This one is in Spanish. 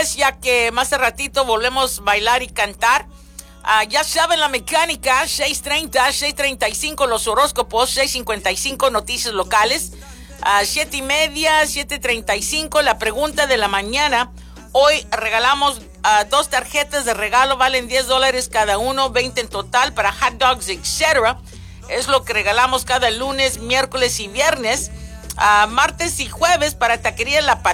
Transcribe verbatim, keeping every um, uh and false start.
Ya que más de ratito volvemos a bailar y cantar. Uh, ya saben la mecánica, seis treinta, seis treinta y cinco los horóscopos, seis cincuenta y cinco noticias locales, uh, siete y media, siete treinta y cinco la pregunta de la mañana. Hoy regalamos uh, dos tarjetas de regalo, valen diez dólares cada uno, veinte en total para hot dogs, etcétera. Es lo que regalamos cada lunes, miércoles y viernes, uh, martes y jueves para Taquería La Patria.